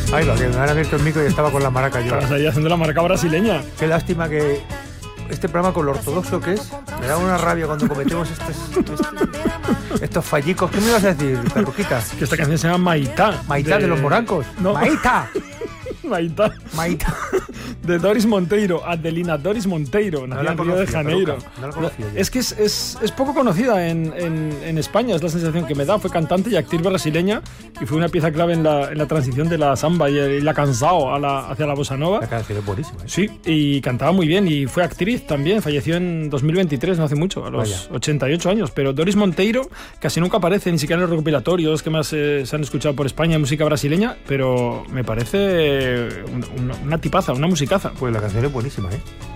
Ay, va, que me han abierto el micro y estaba con la maraca yo. Estabas ahí haciendo la maraca brasileña. Qué lástima que este programa, con lo ortodoxo que es, me da una rabia cuando cometemos estos fallicos. ¿Qué me ibas a decir, Perruquita? Que esta canción se llama Maitá. Maitá de los morancos. No. Maitá. Maitá. Maitá. De Doris Monteiro, Adelina Doris Monteiro, nacida en Río de Janeiro. No la conocía yo. Es que es poco conocida en España, es la sensación que me da. Fue cantante y actriz brasileña y fue una pieza clave en la transición de la samba y la canção hacia la bossa nova. La canción es buenísima, ¿eh? Sí, y cantaba muy bien y fue actriz también. Falleció en 2023, no hace mucho, a los Vaya. 88 años. Pero Doris Monteiro casi nunca aparece, ni siquiera en los recopilatorios que más se han escuchado por España, música brasileña, pero me parece una tipaza, una musicaza. Pues la canción es buenísima, ¿eh?